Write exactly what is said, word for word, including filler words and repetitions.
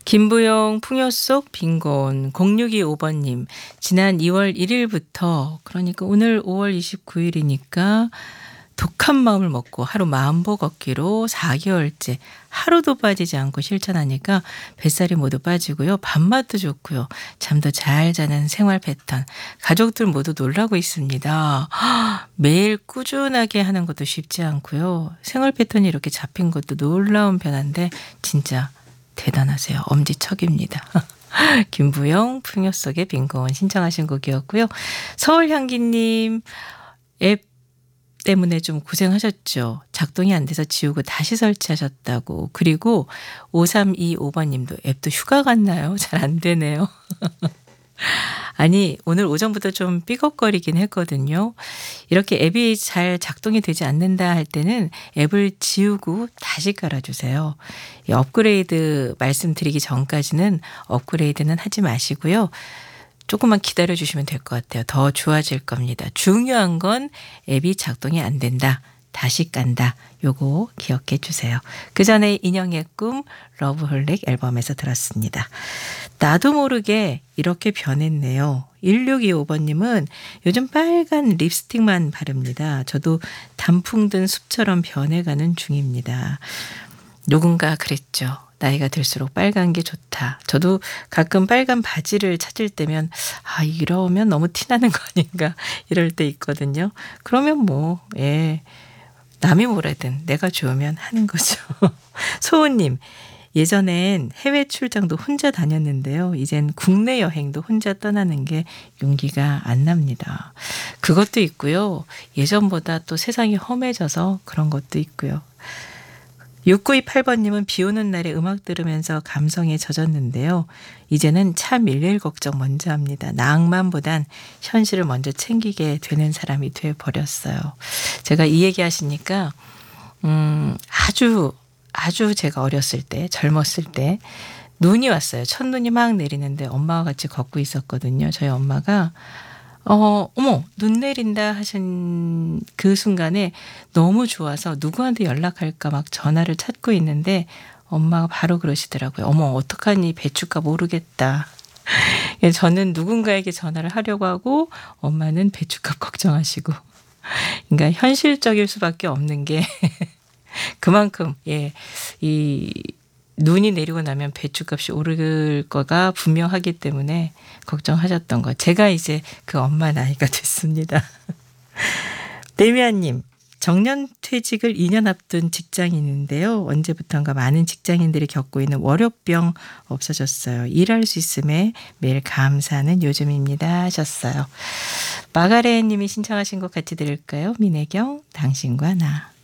김부영 풍요 속 빈곤 공육이오 번님. 지난 이월 일일부터 그러니까 오늘 오월 이십구일이니까 독한 마음을 먹고 하루 만보 걷기로 사 개월째 하루도 빠지지 않고 실천하니까 뱃살이 모두 빠지고요. 밥맛도 좋고요. 잠도 잘 자는 생활 패턴. 가족들 모두 놀라고 있습니다. 매일 꾸준하게 하는 것도 쉽지 않고요. 생활 패턴이 이렇게 잡힌 것도 놀라운 변화인데 진짜 대단하세요. 엄지척입니다. 김부영 풍요 속의 빈곤 신청하신 곡이었고요. 서울향기님 앱 때문에 좀 고생하셨죠. 작동이 안 돼서 지우고 다시 설치하셨다고. 그리고 오삼이오 번님도 앱도 휴가 갔나요? 잘 안 되네요. 아니 오늘 오전부터 좀 삐걱거리긴 했거든요. 이렇게 앱이 잘 작동이 되지 않는다 할 때는 앱을 지우고 다시 깔아주세요. 이 업그레이드 말씀드리기 전까지는 업그레이드는 하지 마시고요. 조금만 기다려주시면 될 것 같아요. 더 좋아질 겁니다. 중요한 건 앱이 작동이 안 된다. 다시 깐다. 요거 기억해 주세요. 그 전에 인형의 꿈 러브홀릭 앨범에서 들었습니다. 나도 모르게 이렇게 변했네요. 일육이오 번님은 요즘 빨간 립스틱만 바릅니다. 저도 단풍 든 숲처럼 변해가는 중입니다. 누군가 그랬죠. 나이가 들수록 빨간 게 좋다. 저도 가끔 빨간 바지를 찾을 때면 아 이러면 너무 티나는 거 아닌가 이럴 때 있거든요. 그러면 뭐 예. 남이 뭐라든 내가 좋으면 하는 거죠. 소은님, 예전엔 해외 출장도 혼자 다녔는데요. 이젠 국내 여행도 혼자 떠나는 게 용기가 안 납니다. 그것도 있고요. 예전보다 또 세상이 험해져서 그런 것도 있고요. 육구이팔 번님은 비 오는 날에 음악 들으면서 감성에 젖었는데요. 이제는 차 밀릴 걱정 먼저 합니다. 낭만보단 현실을 먼저 챙기게 되는 사람이 돼버렸어요. 제가 이 얘기 하시니까 음, 아주 아주 제가 어렸을 때 젊었을 때 눈이 왔어요. 첫눈이 막 내리는데 엄마와 같이 걷고 있었거든요. 저희 엄마가 어, 어머, 눈 내린다 하신 그 순간에 너무 좋아서 누구한테 연락할까 막 전화를 찾고 있는데 엄마가 바로 그러시더라고요. 어머, 어떡하니 배추값 모르겠다. 저는 누군가에게 전화를 하려고 하고 엄마는 배추값 걱정하시고. 그러니까 현실적일 수밖에 없는 게 그만큼, 예, 이, 눈이 내리고 나면 배추값이 오를 거가 분명하기 때문에 걱정하셨던 거. 제가 이제 그 엄마 나이가 됐습니다. 데미안님, 정년퇴직을 이 년 앞둔 직장인인데요. 언제부턴가 많은 직장인들이 겪고 있는 월요병 없어졌어요. 일할 수 있음에 매일 감사하는 요즘입니다 하셨어요. 마가레 님이 신청하신 것 같이 들을까요? 민혜경, 당신과 나.